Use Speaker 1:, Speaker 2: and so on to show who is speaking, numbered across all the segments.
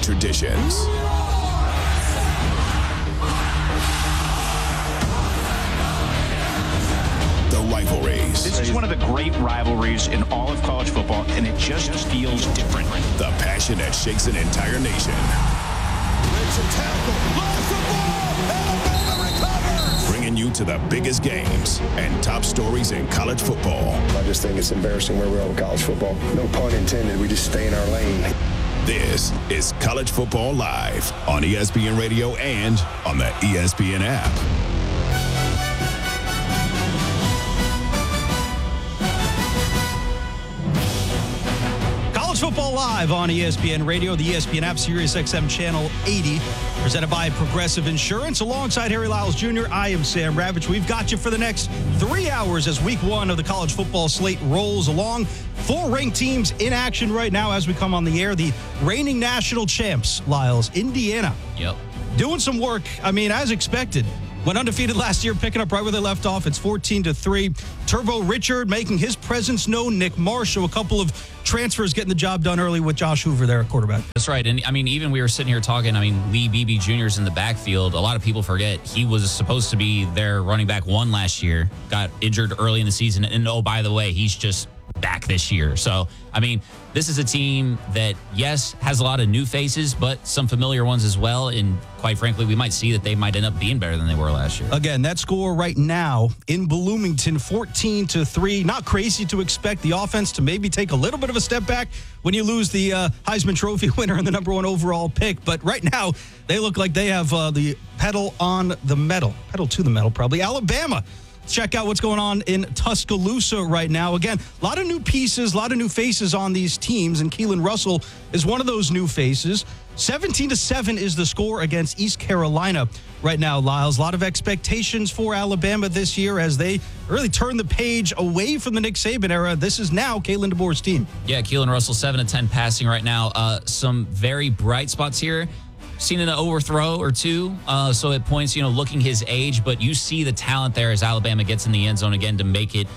Speaker 1: traditions. The rivalries.
Speaker 2: This is one of the great rivalries in all of college football, and it just feels different.
Speaker 1: The passion that shakes an entire nation. Bringing you to the biggest games and top stories in college football.
Speaker 3: I just think it's embarrassing where we are with college football. No pun intended. We just stay in our lane.
Speaker 1: This is College Football Live on ESPN Radio and on the ESPN app.
Speaker 4: Football Live on ESPN Radio, the ESPN app, Sirius XM Channel 80, presented by Progressive Insurance. Alongside Harry Lyles Jr., I am Sam Ravitch. We've got you for the next 3 hours as week one of the college football slate rolls along. 4 ranked teams in action right now as we come on the air. The reigning national champs, Lyles, Indiana.
Speaker 5: Yep.
Speaker 4: Doing some work, as expected. Went undefeated last year, picking up right where they left off. It's 14-3. Turbo Richard making his presence known. Nick Marshall, a couple of transfers getting the job done early with Josh Hoover there at quarterback.
Speaker 5: That's right. And, even we were sitting here talking, Lee Beebe Jr.'s in the backfield. A lot of people forget he was supposed to be their running back 1 last year. Got injured early in the season. And, oh, by the way, he's just back this year. So, this is a team that, yes, has a lot of new faces, but some familiar ones as well. And quite frankly, we might see that they might end up being better than they were last year.
Speaker 4: Again, that score right now in Bloomington, 14-3. Not crazy to expect the offense to maybe take a little bit of a step back when you lose the Heisman Trophy winner and the number 1 overall pick. But right now, they look like they have the pedal on the metal. Pedal to the metal, probably. Alabama. Check out what's going on in Tuscaloosa right now. Again, a lot of new pieces, a lot of new faces on these teams, and Keelan Russell is one of those new faces. 17-7 is the score against East Carolina right now, Lyles. A lot of expectations for Alabama this year as they really turn the page away from the Nick Saban era. This is now Kalen DeBoer's team.
Speaker 5: Yeah, Keelan Russell, 7-10 passing right now. Some very bright spots here. Seen an overthrow or two, so it points, looking his age, but you see the talent there as Alabama gets in the end zone again to make it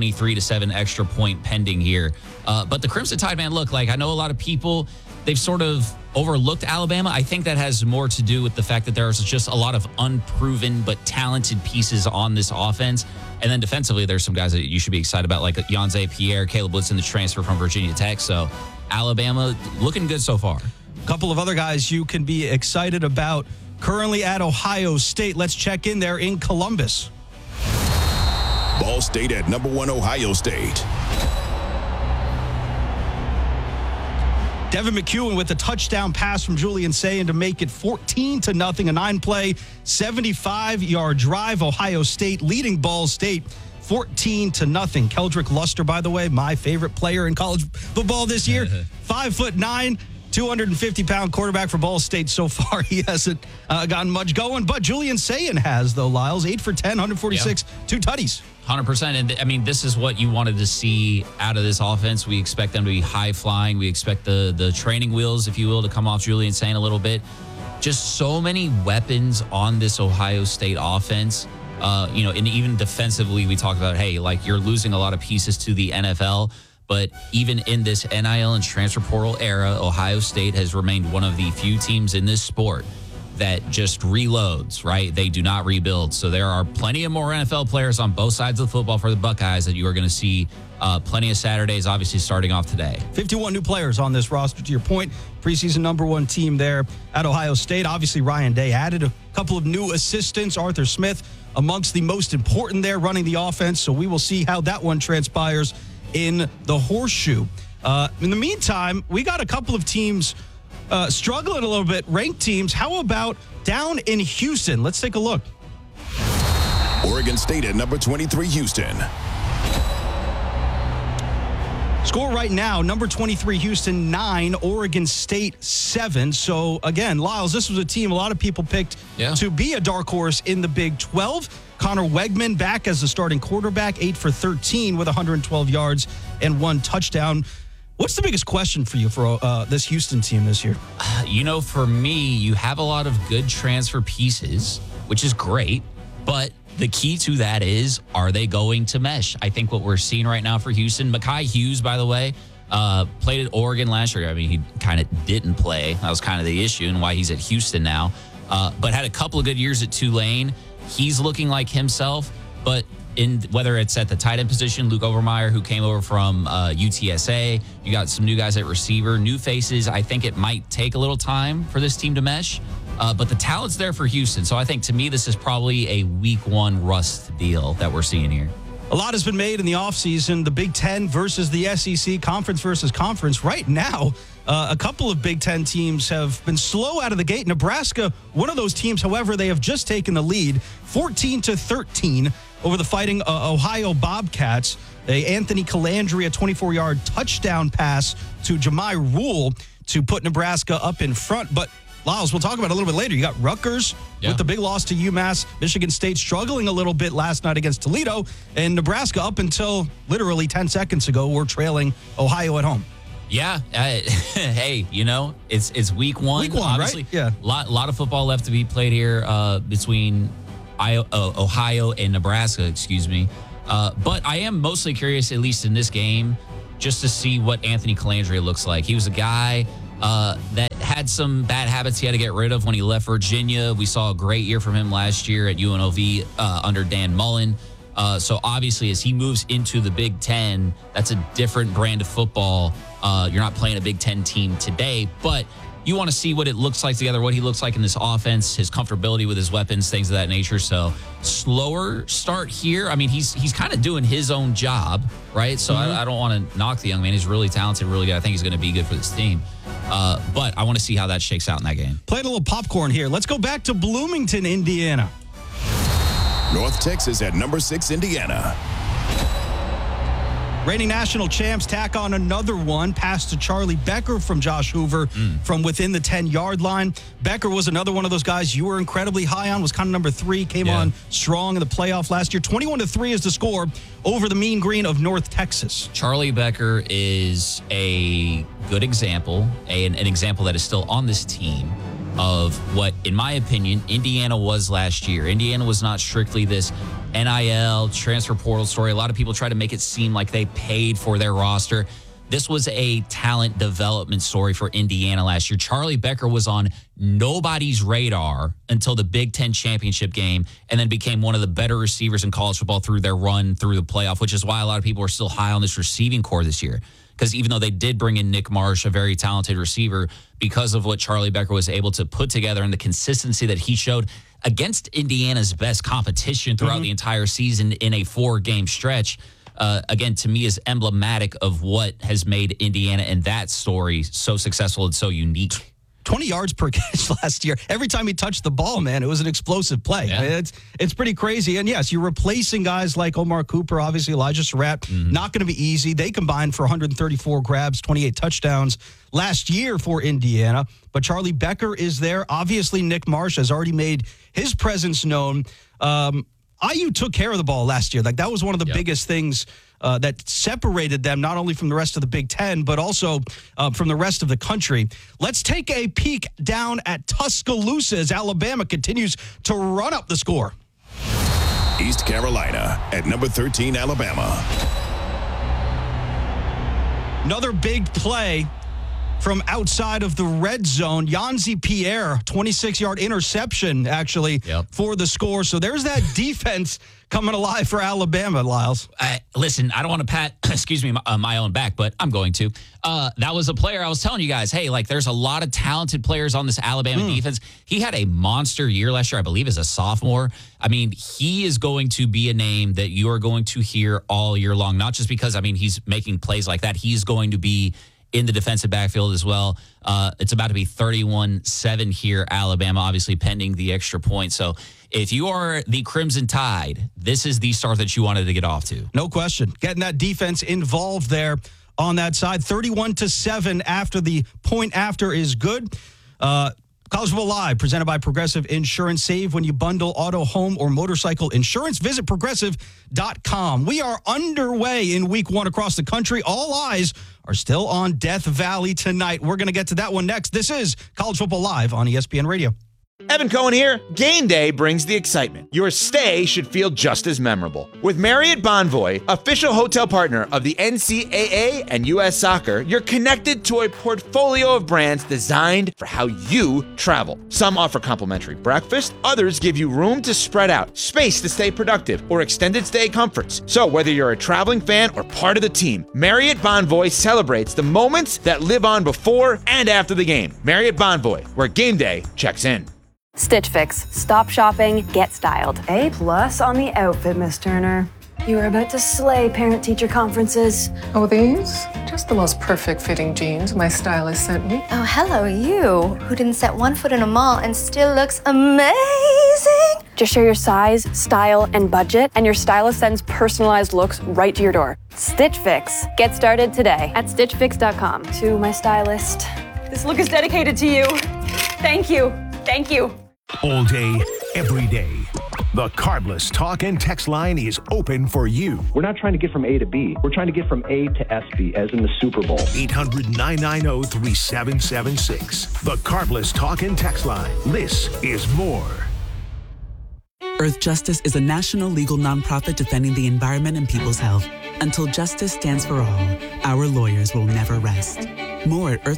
Speaker 5: 23-7 extra point pending here. But the Crimson Tide, man, look, I know a lot of people, they've sort of overlooked Alabama. I think that has more to do with the fact that there's just a lot of unproven but talented pieces on this offense. And then defensively, there's some guys that you should be excited about, like Yonze Pierre, Caleb Woodson, the transfer from Virginia Tech. So Alabama looking good so far.
Speaker 4: Couple of other guys you can be excited about currently at Ohio State. Let's check in there in Columbus.
Speaker 1: Ball State at number 1 Ohio State.
Speaker 4: Devin McEwen with a touchdown pass from Julian Sayin to make it 14-0, a 9-play, 75-yard drive. Ohio State leading Ball State 14-0. Keldrick Luster, by the way, my favorite player in college football this year. 5'9", 250-pound quarterback for Ball State so far. He hasn't gotten much going, but Julian Sayin has, though, Lyles. 8 for 10, 146, 2 tutties.
Speaker 5: 100%. And, this is what you wanted to see out of this offense. We expect them to be high-flying. We expect the training wheels, if you will, to come off Julian Sayin a little bit. Just so many weapons on this Ohio State offense. And even defensively, we talk about, hey, you're losing a lot of pieces to the NFL. But even in this NIL and transfer portal era, Ohio State has remained one of the few teams in this sport that just reloads, right? They do not rebuild. So there are plenty of more NFL players on both sides of the football for the Buckeyes that you are going to see plenty of Saturdays, obviously starting off today.
Speaker 4: 51 new players on this roster, to your point. Preseason number 1 team there at Ohio State. Obviously, Ryan Day added a couple of new assistants. Arthur Smith amongst the most important there running the offense. So we will see how that one transpires in the horseshoe. In the meantime, we got a couple of teams struggling a little bit, ranked teams. How about down in Houston? Let's take a look.
Speaker 1: Oregon State at number 23, Houston.
Speaker 4: Score right now, number 23, Houston 9, Oregon State 7. So, again, Lyles, this was a team a lot of people picked to be a dark horse in the Big 12. Connor Wegman back as the starting quarterback, 8 for 13 with 112 yards and 1 touchdown. What's the biggest question for you for this Houston team this year?
Speaker 5: For me, you have a lot of good transfer pieces, which is great, but the key to that is, are they going to mesh? I think what we're seeing right now for Houston, Mekhi Hughes, by the way, Played at Oregon last year. I mean, he kind of didn't play. That was kind of the issue and why he's at Houston now. But had a couple of good years at Tulane. He's looking like himself, but whether it's at the tight end position, Luke Overmeyer, who came over from UTSA, you got some new guys at receiver, new faces. I think it might take a little time for this team to mesh, but the talent's there for Houston. So I think, to me, this is probably a week one rust deal that we're seeing here.
Speaker 4: A lot has been made in the offseason, the Big Ten versus the SEC, conference versus conference. Right now, a couple of Big Ten teams have been slow out of the gate. Nebraska, one of those teams, however, they have just taken the lead, 14-13 over the Fighting Ohio Bobcats. Anthony Calandria, 24-yard touchdown pass to Jahmai Rule to put Nebraska up in front. But Lyles, we'll talk about it a little bit later. You got Rutgers with the big loss to UMass. Michigan State struggling a little bit last night against Toledo. And Nebraska, up until literally 10 seconds ago, were trailing Ohio at home.
Speaker 5: Yeah. Hey, it's week one.
Speaker 4: Week one,
Speaker 5: obviously.
Speaker 4: Right? Yeah.
Speaker 5: Lot of football left to be played here between Ohio and Nebraska, excuse me. But I am mostly curious, at least in this game, just to see what Anthony Calandria looks like. He was a guy that had some bad habits he had to get rid of when he left Virginia. We saw a great year from him last year at UNLV under Dan Mullen. So obviously, as he moves into the Big Ten, that's a different brand of football. You're not playing a Big Ten team today, but you want to see what it looks like together, what he looks like in this offense, his comfortability with his weapons, things of that nature. So slower start here. I mean, he's kind of doing his own job, right? So I don't want to knock the young man. He's really talented, really good. I think he's going to be good for this team. But I want to see how that shakes out in that game.
Speaker 4: Playing a little popcorn here. Let's go back to Bloomington, Indiana.
Speaker 1: North Texas at number 6, Indiana.
Speaker 4: Reigning national champs tack on another one. Pass to Charlie Becker from Josh Hoover from within the 10-yard line. Becker was another one of those guys you were incredibly high on, was kind of number 3, came on strong in the playoff last year. 21-3 is the score over the Mean Green of North Texas.
Speaker 5: Charlie Becker is a good example, an example that is still on this team of what, in my opinion, Indiana was last year. Indiana was not strictly this NIL transfer portal story. A lot of people try to make it seem like they paid for their roster. This was a talent development story for Indiana last year. Charlie Becker was on nobody's radar until the Big Ten championship game, and then became one of the better receivers in college football through their run through the playoff, which is why a lot of people are still high on this receiving core this year. Because even though they did bring in Nick Marsh, a very talented receiver, because of what Charlie Becker was able to put together and the consistency that he showed against Indiana's best competition throughout the entire season in a 4-game stretch, again, to me, is emblematic of what has made Indiana and that story so successful and so unique.
Speaker 4: 20 yards per catch last year. Every time he touched the ball, man, it was an explosive play.
Speaker 5: Yeah.
Speaker 4: I mean, it's pretty crazy. And yes, you're replacing guys like Omar Cooper, obviously Elijah Surratt. Not going to be easy. They combined for 134 grabs, 28 touchdowns last year for Indiana. But Charlie Becker is there. Obviously, Nick Marsh has already made his presence known. IU took care of the ball last year. Like, that was one of the biggest things that separated them, not only from the rest of the Big Ten, but also from the rest of the country. Let's take a peek down at Tuscaloosa as Alabama continues to run up the score.
Speaker 1: East Carolina at number 13, Alabama.
Speaker 4: Another big play from outside of the red zone. Yanzi Pierre, 26-yard interception, actually, for the score. So there's that defense coming alive for Alabama, Lyles.
Speaker 5: Listen, I don't want to pat, my own back, but I'm going to. That was a player I was telling you guys, hey, like, there's a lot of talented players on this Alabama defense. He had a monster year last year, I believe, as a sophomore. I mean, he is going to be a name that you are going to hear all year long, not just because, he's making plays like that. He's going to be in the defensive backfield as well. It's about to be 31-7 here, Alabama, obviously pending the extra point. So if you are the Crimson Tide, this is the start that you wanted to get off to.
Speaker 4: No question. Getting that defense involved there on that side. 31-7 after the point after is good. College Football Live, presented by Progressive Insurance. Save when you bundle auto, home, or motorcycle insurance. Visit Progressive.com. We are underway in week one across the country. All eyes are still on Death Valley tonight. We're going to get to that one next. This is College Football Live on ESPN Radio.
Speaker 6: Evan Cohen here. Game day brings the excitement. Your stay should feel just as memorable. With Marriott Bonvoy, official hotel partner of the NCAA and U.S. Soccer, you're connected to a portfolio of brands designed for how you travel. Some offer complimentary breakfast, others give you room to spread out, space to stay productive, or extended stay comforts. So whether you're a traveling fan or part of the team, Marriott Bonvoy celebrates the moments that live on before and after the game. Marriott Bonvoy, where game day checks in.
Speaker 7: Stitch Fix. Stop shopping, get styled.
Speaker 8: A+ on the outfit, Miss Turner. You are about to slay parent-teacher conferences.
Speaker 9: Oh, these? Just the most perfect fitting jeans my stylist sent me.
Speaker 10: Oh, hello, you, who didn't set one foot in a mall and still looks amazing.
Speaker 7: Just share your size, style, and budget, and your stylist sends personalized looks right to your door. Stitch Fix. Get started today at stitchfix.com.
Speaker 8: To my stylist, this look is dedicated to you. Thank you. Thank you.
Speaker 11: All day, every day. The Carbless Talk and Text line is open for you.
Speaker 12: We're not trying to get from A to B. We're trying to get from A to SB, as in the Super Bowl.
Speaker 11: 800-990-3776. The Carbless Talk and Text line. This is more.
Speaker 13: Earth Justice is a national legal nonprofit defending the environment and people's health. Until justice stands for all, our lawyers will never rest. More at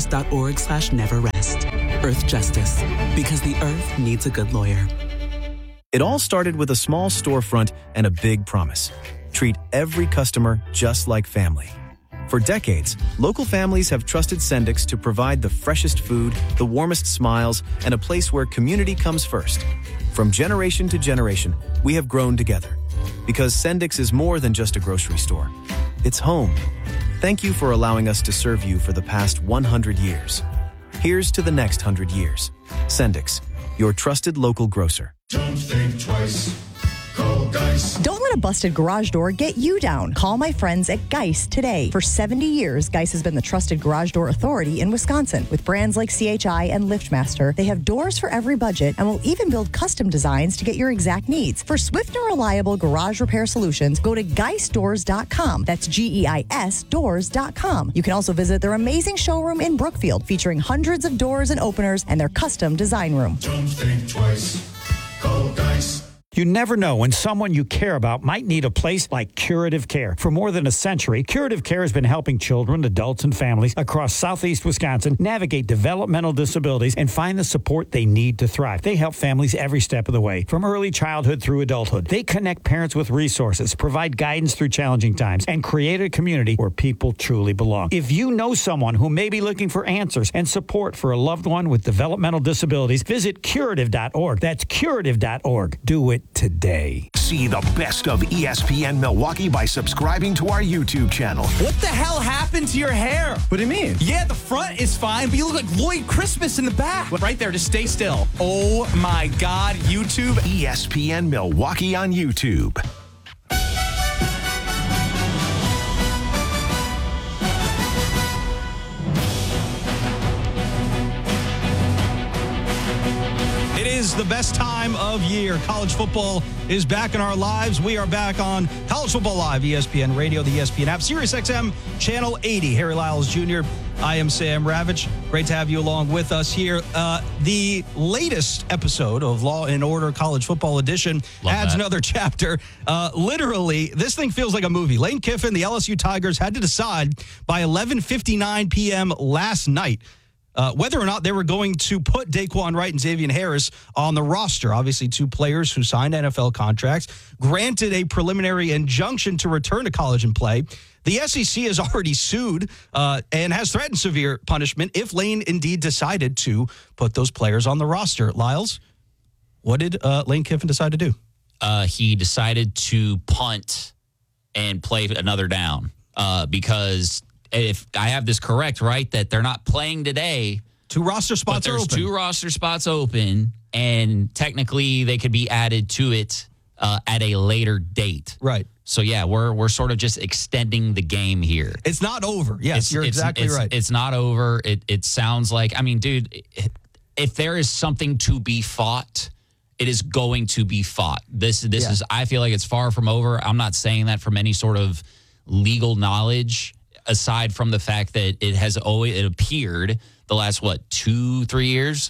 Speaker 13: earthjustice.org/neverrest. Earth Justice, because the earth needs a good lawyer.
Speaker 14: It all started with a small storefront and a big promise. Treat every customer just like family. For decades, local families have trusted Sendix to provide the freshest food, the warmest smiles, and a place where community comes first. From generation to generation, we have grown together. Because Sendix is more than just a grocery store. It's home. Thank you for allowing us to serve you for the past 100 years. Here's to the next 100 years. Sendix, your trusted local grocer.
Speaker 15: Don't think twice. Call Geist.
Speaker 16: Don't let a busted garage door get you down. Call my friends at Geist today. For 70 years, Geist has been the trusted garage door authority in Wisconsin. With brands like CHI and LiftMaster, they have doors for every budget and will even build custom designs to get your exact needs. For swift and reliable garage repair solutions, go to geistdoors.com. That's GEIS doors.com. You can also visit their amazing showroom in Brookfield, featuring hundreds of doors and openers and their custom design room.
Speaker 15: Don't think twice. Call Geist.
Speaker 17: You never know when someone you care about might need a place like Curative Care. For more than a century, Curative Care has been helping children, adults, and families across southeast Wisconsin navigate developmental disabilities and find the support they need to thrive. They help families every step of the way, from early childhood through adulthood. They connect parents with resources, provide guidance through challenging times, and create a community where people truly belong. If you know someone who may be looking for answers and support for a loved one with developmental disabilities, visit curative.org. That's curative.org. Do it today.
Speaker 11: See the best of ESPN Milwaukee by subscribing to our YouTube channel.
Speaker 18: What the hell happened to your hair?
Speaker 19: What do you mean?
Speaker 18: Yeah, the front is fine, but you look like Lloyd Christmas in the back. Right there, just stay still. Oh my God, YouTube.
Speaker 11: ESPN Milwaukee on YouTube.
Speaker 4: It is the best time of year. College football is back in our lives. We are back on College Football Live, ESPN Radio, the ESPN app, SiriusXM, Channel 80. Harry Lyles Jr., I am Sam Ravitch. Great to have you along with us here. The latest episode of Law & Order College Football Edition adds another chapter. Literally, this thing feels like a movie. Lane Kiffin, the LSU Tigers, had to decide by 11:59 p.m. last night whether or not they were going to put Daquan Wright and Xavier Harris on the roster. Obviously, two players who signed NFL contracts, granted a preliminary injunction to return to college and play. The SEC has already sued and has threatened severe punishment if Lane indeed decided to put those players on the roster. Lyles, what did Lane Kiffin decide to do?
Speaker 5: He decided to punt and play another down because if I have this correct, right, that they're not playing today.
Speaker 4: Two roster spots are open.
Speaker 5: There's two roster spots open, and technically they could be added to it at a later date.
Speaker 4: Right.
Speaker 5: So, yeah, we're sort of just extending the game here.
Speaker 4: It's not over. Yes, you're exactly right.
Speaker 5: It's not over. It sounds like, I mean, dude, if there is something to be fought, it is going to be fought. This is, I feel like it's far from over. I'm not saying that from any sort of legal knowledge, aside from the fact that it appeared the last, 2-3 years,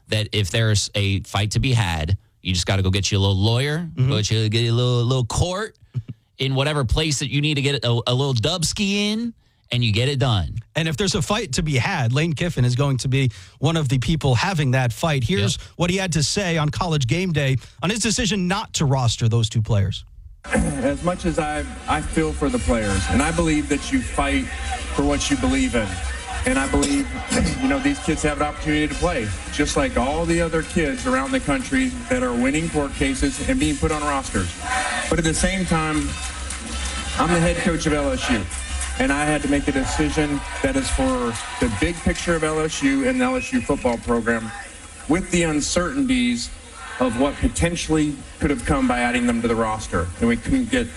Speaker 5: that if there's a fight to be had, you just got to go get you a little lawyer, get you a little court in whatever place that you need to get a little dubski in, and you get it done.
Speaker 4: And if there's a fight to be had, Lane Kiffin is going to be one of the people having that fight. Here's what he had to say on College Game Day on his decision not to roster those two players.
Speaker 19: As much as I feel for the players, and I believe that you fight for what you believe in. And I believe, these kids have an opportunity to play, just like all the other kids around the country that are winning court cases and being put on rosters. But at the same time, I'm the head coach of LSU, and I had to make a decision that is for the big picture of LSU and the LSU football program, with the uncertainties of what potentially could have come by adding them to the roster. And we couldn't get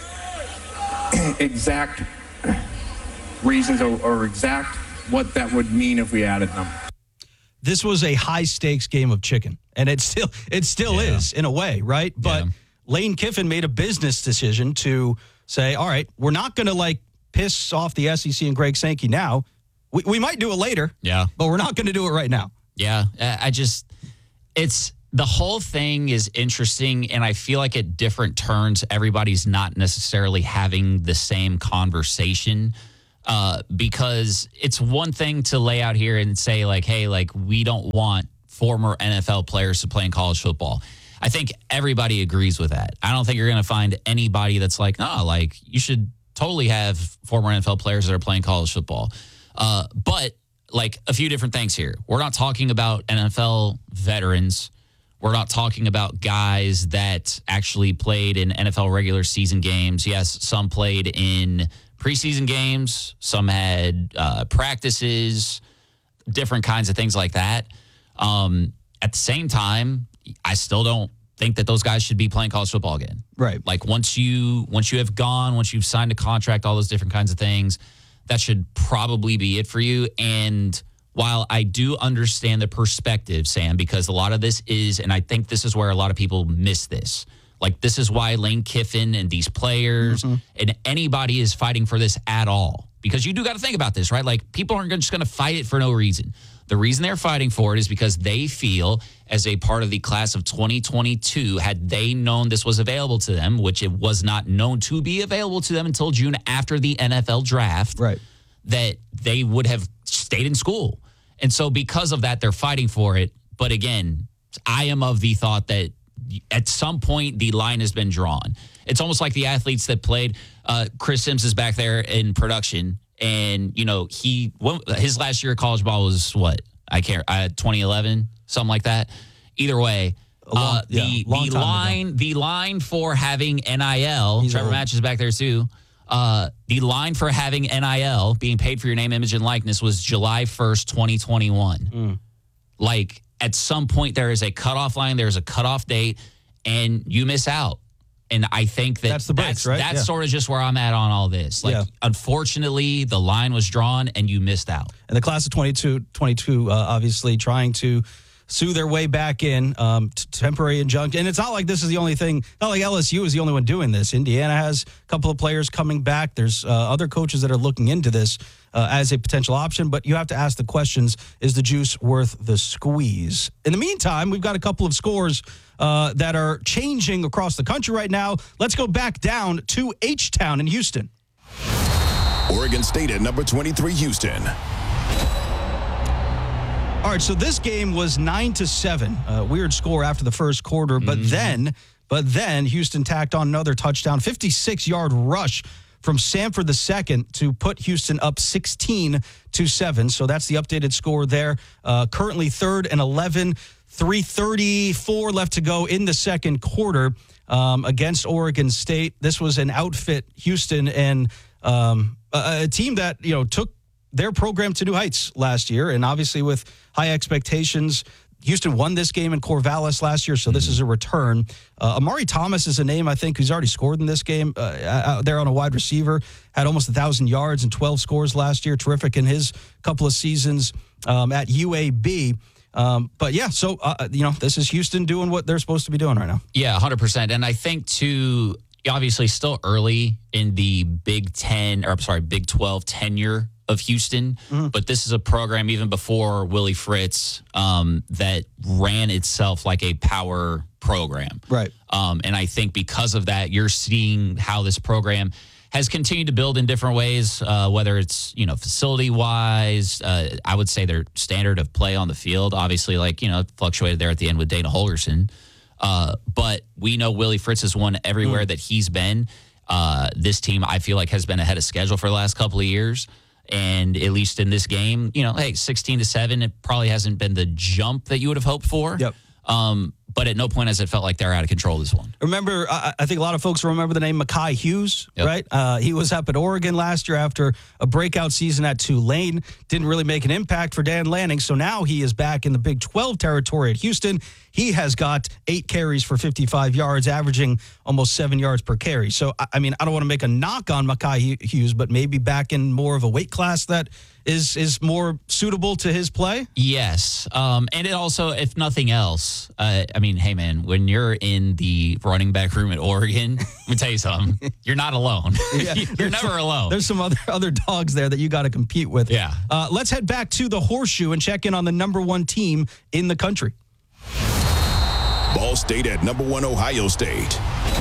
Speaker 19: exact reasons or exact what that would mean if we added them.
Speaker 4: This was a high-stakes game of chicken, and it still is in a way, right? But Lane Kiffin made a business decision to say, all right, we're not going to piss off the SEC and Greg Sankey now. We might do it later, but we're not going to do it right now.
Speaker 5: Yeah, it's the whole thing is interesting, and I feel like at different turns, everybody's not necessarily having the same conversation. Because it's one thing to lay out here and say, hey, we don't want former NFL players to play in college football. I think everybody agrees with that. I don't think you're going to find anybody that's you should totally have former NFL players that are playing college football. But a few different things here. We're not talking about NFL veterans. We're not talking about guys that actually played in NFL regular season games. Yes, some played in preseason games, some had practices, different kinds of things like that. At the same time, I still don't think that those guys should be playing college football again.
Speaker 4: Right.
Speaker 5: Once you've signed a contract, all those different kinds of things, that should probably be it for you. And while I do understand the perspective, Sam, because a lot of this is, and I think this is where a lot of people miss this. This is why Lane Kiffin and these players and anybody is fighting for this at all. Because you do got to think about this, right? People aren't just going to fight it for no reason. The reason they're fighting for it is because they feel, as a part of the class of 2022, had they known this was available to them, which it was not known to be available to them until June after the NFL draft,
Speaker 4: right,
Speaker 5: that they would have stayed in school. And so because of that, they're fighting for it. But again, I am of the thought that at some point, the line has been drawn. It's almost like the athletes that played. Chris Sims is back there in production, and his last year of college ball was what? 2011, something like that. Either way, the line for having NIL. Trevor Match is back there too. The line for having NIL, being paid for your name, image, and likeness, was July 1st, 2021. At some point, there is a cutoff line, there's a cutoff date, and you miss out. And I think that's the breaks, right? That's sort of just where I'm at on all this. Unfortunately, the line was drawn, and you missed out.
Speaker 4: And the class of 22, obviously trying to sue their way back in, temporary injunction. And it's not like this is the only thing. Not like LSU is the only one doing this. Indiana has a couple of players coming back. There's other coaches that are looking into this as a potential option. But you have to ask the questions, is the juice worth the squeeze? In the meantime, we've got a couple of scores that are changing across the country right now. Let's go back down to H-Town in Houston.
Speaker 1: Oregon State at number 23, Houston.
Speaker 4: All right, so this game was 9-7. Weird score after the first quarter, but then Houston tacked on another touchdown, 56-yard rush from Sanford II to put Houston up 16-7. So that's the updated score there. Currently 3rd and 11, 3:34 left to go in the second quarter against Oregon State. This was an outfit, Houston, and a team that took their program to new heights last year, and obviously with high expectations. Houston won this game in Corvallis last year, so this is a return. Amari Thomas is a name, I think, who's already scored in this game out there on a wide receiver. Had almost 1,000 yards and 12 scores last year. Terrific in his couple of seasons at UAB. But yeah, so, this is Houston doing what they're supposed to be doing right now.
Speaker 5: Yeah, 100%. And I think, obviously still early in the Big 12 tenure of Houston, but this is a program even before Willie Fritz that ran itself like a power program.
Speaker 4: Right.
Speaker 5: And I think because of that, you're seeing how this program has continued to build in different ways, whether it's, facility-wise. I would say their standard of play on the field, obviously, it fluctuated there at the end with Dana Holgorsen. But we know Willie Fritz has won everywhere that he's been. This team, I feel like, has been ahead of schedule for the last couple of years. And at least in this game, 16-7, it probably hasn't been the jump that you would have hoped for.
Speaker 4: Yep.
Speaker 5: But at no point has it felt like they're out of control this one.
Speaker 4: Remember, I think a lot of folks remember the name Makai Hughes, right? He was up at Oregon last year after a breakout season at Tulane. Didn't really make an impact for Dan Lanning, so now he is back in the Big 12 territory at Houston. He has got 8 carries for 55 yards, averaging almost 7 yards per carry. So, I don't want to make a knock on Makai Hughes, but maybe back in more of a weight class that is more suitable to his play?
Speaker 5: Yes. And it also, if nothing else, hey, man, when you're in the running back room at Oregon, let me tell you something. You're not alone.
Speaker 4: Yeah,
Speaker 5: you're never alone.
Speaker 4: There's some other dogs there that you got to compete with.
Speaker 5: Yeah.
Speaker 4: Let's head back to the Horseshoe and check in on the number 1 team in the country.
Speaker 1: Ball State at number 1 Ohio State.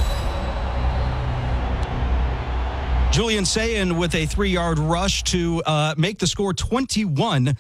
Speaker 4: Julian Sayin with a 3-yard rush to make the score 21-0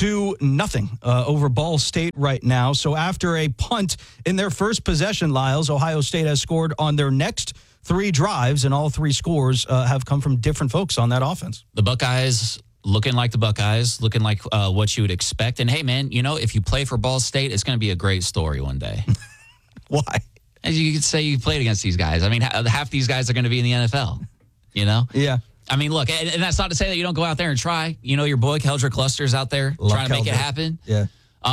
Speaker 4: over Ball State right now. So after a punt in their first possession, Lyles, Ohio State has scored on their next 3 drives, and all 3 scores have come from different folks on that offense.
Speaker 5: The Buckeyes looking like the Buckeyes, looking like what you would expect. And, hey, man, if you play for Ball State, it's going to be a great story one day.
Speaker 4: Why?
Speaker 5: As you could say, you played against these guys. Half these guys are going to be in the NFL.
Speaker 4: Yeah.
Speaker 5: Look, and that's not to say that you don't go out there and try. Your boy Keldrick Cluster's out there trying to make it happen.
Speaker 4: Yeah.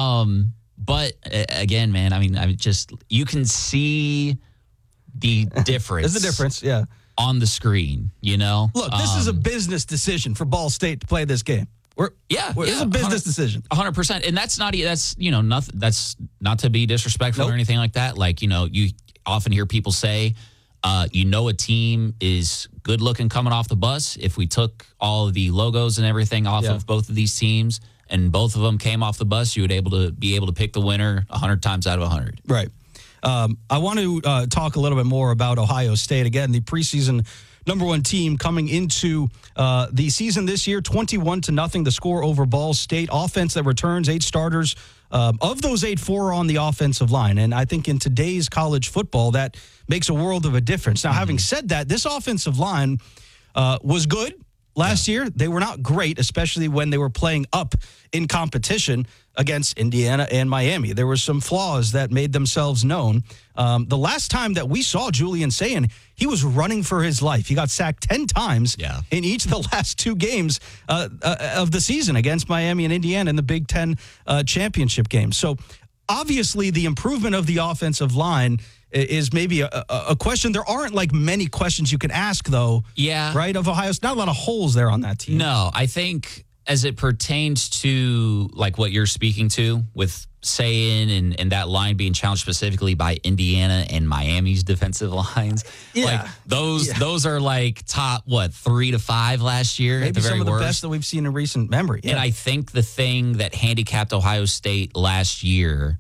Speaker 5: But again, man, you can see the difference.
Speaker 4: There's a difference, yeah.
Speaker 5: On the screen,
Speaker 4: Look, this is a business decision for Ball State to play this game. It's a business decision.
Speaker 5: 100%. And that's nothing. That's not to be disrespectful or anything like that. You often hear people say, a team is good looking coming off the bus. If we took all of the logos and everything off of both of these teams and both of them came off the bus, you would be able to pick the winner 100 times out of 100.
Speaker 4: Right. I want to talk a little bit more about Ohio State. Again, the preseason number 1 team coming into the season this year, 21-0, the score over Ball State. Offense that returns 8 starters. Of those 8, 4 are on the offensive line. And I think in today's college football, that makes a world of a difference. Now, having said that, this offensive line was good last year. They were not great, especially when they were playing up in competition against Indiana and Miami. There were some flaws that made themselves known. The last time that we saw Julian Sayin, he was running for his life. He got sacked 10 times in each of the last 2 games of the season against Miami and Indiana in the Big Ten championship game. So obviously the improvement of the offensive line is maybe a question. There aren't many questions you can ask, though.
Speaker 5: Yeah.
Speaker 4: Right? Of Ohio. Not a lot of holes there on that team.
Speaker 5: No, I think as it pertains to what you're speaking to with Sayin and that line being challenged specifically by Indiana and Miami's defensive lines.
Speaker 4: Yeah.
Speaker 5: Those are top, 3 to 5 last year
Speaker 4: Maybe
Speaker 5: at the very
Speaker 4: some of the
Speaker 5: worst.
Speaker 4: best that we've seen in recent memory. Yeah.
Speaker 5: And I think the thing that handicapped Ohio State last year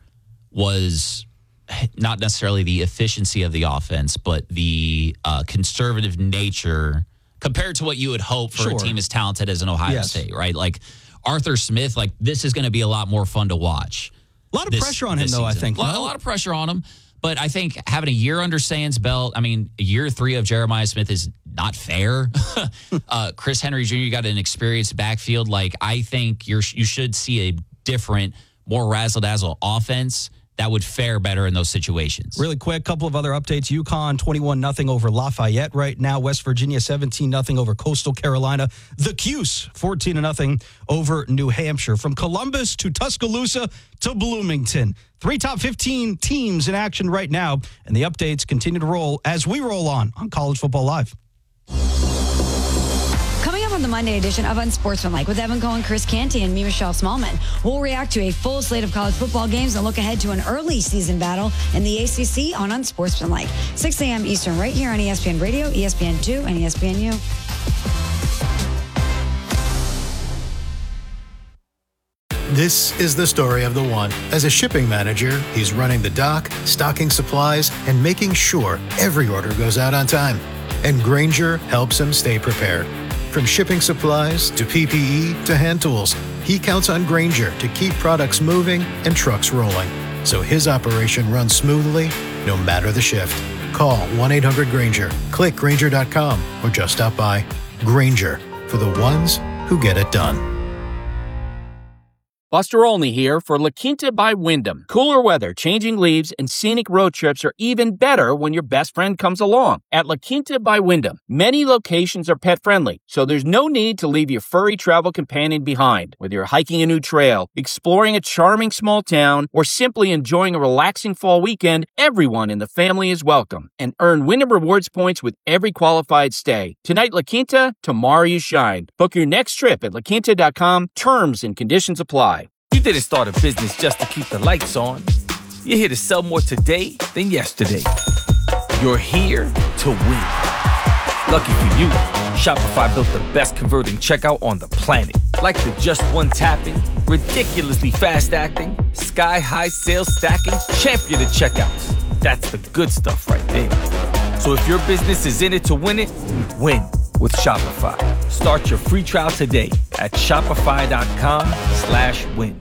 Speaker 5: was not necessarily the efficiency of the offense, but the conservative nature compared to what you would hope for a team as talented as an Ohio State, right? Arthur Smith, this is going to be a lot more fun to watch.
Speaker 4: A lot of pressure on him, though, I think.
Speaker 5: A lot of pressure on him. But I think having a year under Sayin's belt, year 3 of Jeremiah Smith is not fair. Chris Henry Jr. got an experienced backfield. I think you should see a different, more razzle-dazzle offense that would fare better in those situations.
Speaker 4: Really quick, couple of other updates. UConn 21-0 over Lafayette right now. West Virginia 17-0 over Coastal Carolina. The Cuse 14-0 over New Hampshire. From Columbus to Tuscaloosa to Bloomington. 3 top 15 teams in action right now, and the updates continue to roll as we roll on College Football Live.
Speaker 20: Coming up on the Monday edition of Unsportsmanlike with Evan Cohen, Chris Canty, and me, Michelle Smallman, we'll react to a full slate of college football games and look ahead to an early season battle in the ACC on Unsportsmanlike. 6 a.m. Eastern right here on ESPN Radio, ESPN2, and ESPNU.
Speaker 21: This is the story of the one. As a shipping manager, he's running the dock, stocking supplies, and making sure every order goes out on time. And Grainger helps him stay prepared. From shipping supplies to PPE to hand tools, he counts on Grainger to keep products moving and trucks rolling, so his operation runs smoothly no matter the shift. Call 1-800-GRAINGER, click Grainger.com, or just stop by. Grainger, for the ones who get it done.
Speaker 22: Buster Olney here for La Quinta by Wyndham. Cooler weather, changing leaves, and scenic road trips are even better when your best friend comes along. At La Quinta by Wyndham, many locations are pet-friendly, so there's no need to leave your furry travel companion behind. Whether you're hiking a new trail, exploring a charming small town, or simply enjoying a relaxing fall weekend, everyone in the family is welcome. And earn Wyndham Rewards points with every qualified stay. Tonight, La Quinta, tomorrow you shine. Book your next trip at LaQuinta.com. Terms and conditions apply.
Speaker 23: You didn't start a business just to keep the lights on. You're here to sell more today than yesterday. You're here to win. Lucky for you, Shopify built the best converting checkout on the planet. Like the just one tapping, ridiculously fast acting, sky-high sales stacking, champion of checkouts. That's the good stuff right there. So if your business is in it to win it, win with Shopify. Start your free trial today at shopify.com/win.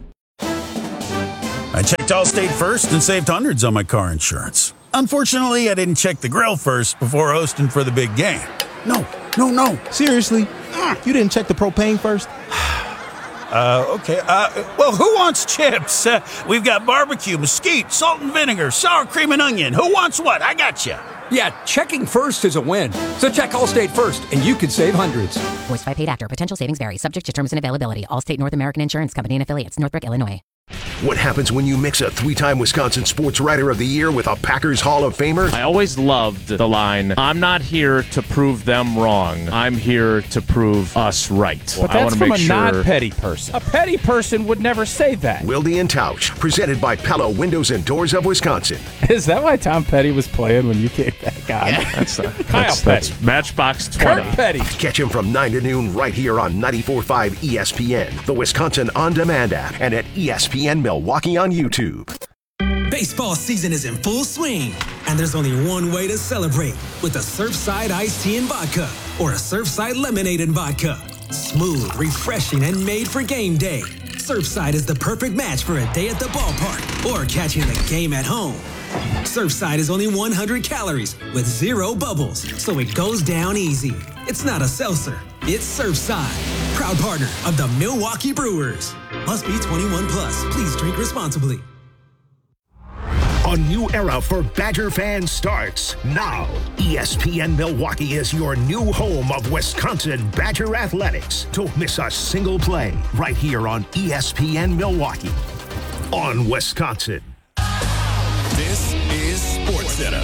Speaker 24: I checked Allstate first and saved hundreds on my car insurance. Unfortunately, I didn't check the grill first before hosting for the big game. No.
Speaker 25: Seriously? You didn't check the propane first?
Speaker 24: Okay. Well, who wants chips? We've got barbecue, mesquite, salt and vinegar, sour cream and onion. Who wants what? I got you.
Speaker 26: Yeah, checking first is a win. So check Allstate first, and you could save hundreds.
Speaker 27: Voiced by paid actor. Potential savings vary. Subject to terms and availability. Allstate North American Insurance Company and affiliates. Northbrook, Illinois.
Speaker 11: What happens when you mix a three-time Wisconsin Sports Writer of the Year with a Packers Hall of Famer?
Speaker 28: I always loved the line, I'm not here to prove them wrong. I'm here to prove us right.
Speaker 18: But that's from a non-petty person. A petty person would never say that.
Speaker 11: Wilde and Tausch, presented by Pella Windows and Doors of Wisconsin.
Speaker 18: Is that why Tom Petty was playing when you came back on?
Speaker 28: Yeah,
Speaker 18: Kyle Petty.
Speaker 28: That's Matchbox 20.
Speaker 18: Kurt Petty.
Speaker 11: Catch him from 9 to noon right here on 94.5 ESPN, the Wisconsin On Demand app, and at ESPN Milwaukee on YouTube.
Speaker 29: Baseball season is in full swing, and there's only one way to celebrate, with a Surfside iced tea and vodka or a Surfside lemonade and vodka. Smooth, refreshing, and made for game day. Surfside is the perfect match for a day at the ballpark or catching the game at home. Surfside is only 100 calories with 0 bubbles, so it goes down easy. It's not a seltzer, it's Surfside. Proud partner of the Milwaukee Brewers. Must be 21 plus. Please drink responsibly.
Speaker 11: A new era for Badger fans starts now. ESPN Milwaukee is your new home of Wisconsin Badger athletics. Don't miss a single play right here on ESPN Milwaukee on Wisconsin.
Speaker 1: This is SportsCenter.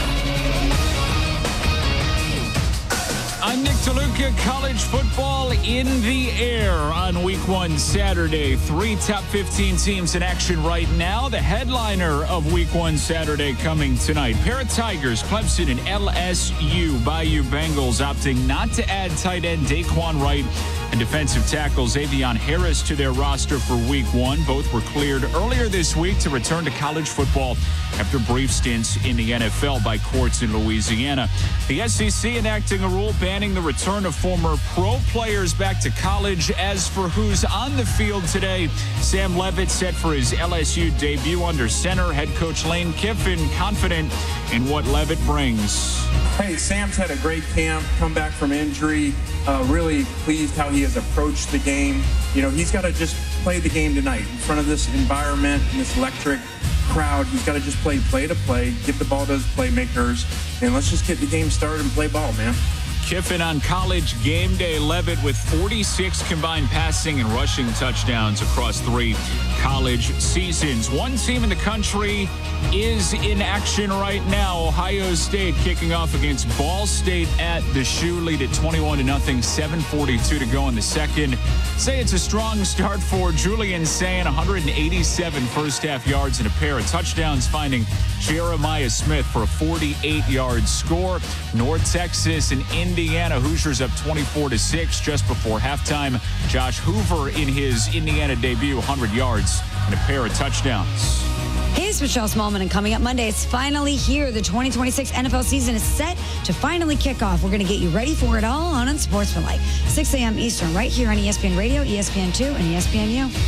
Speaker 30: I'm Nick DeLuca. College football in the air on Week 1 Saturday. 3 top 15 teams in action right now. The headliner of Week 1 Saturday coming tonight. Pair of Tigers, Clemson and LSU. Bayou Bengals opting not to add tight end Daquan Wright and defensive tackle Xavion Harris to their roster for Week 1. Both were cleared earlier this week to return to college football after brief stints in the NFL by courts in Louisiana. The SEC enacting a rule banning the return of former pro players back to college. As for who's on the field today, Sam Leavitt set for his LSU debut under center. Head coach Lane Kiffin confident in what Leavitt brings.
Speaker 19: Hey, Sam's had a great camp, come back from injury. Really pleased how he has approached the game. You know, he's got to just play the game tonight in front of this environment and this electric crowd. He's got to just play to play, get the ball to his playmakers, and let's just get the game started and play ball, man.
Speaker 30: Kiffin on College game day. Leavitt with 46 combined passing and rushing touchdowns across 3 college seasons. One team in the country is in action right now. Ohio State kicking off against Ball State at the Shoe. Lead at 21-0. 7:42 to go in the second. Say it's a strong start for Julian Sayin. 187 first half yards and a pair of touchdowns, finding Jeremiah Smith for a 48-yard score. North Texas and Indiana. Hoosiers up 24-6 just before halftime. Josh Hoover in his Indiana debut, 100 yards yards and a pair of touchdowns.
Speaker 20: Hey, it's Michelle Smallman, and coming up Monday, it's finally here. The 2026 NFL season is set to finally kick off. We're going to get you ready for it all on Unsportsmanlike. 6 a.m. Eastern, right here on ESPN Radio, ESPN2, and ESPNU.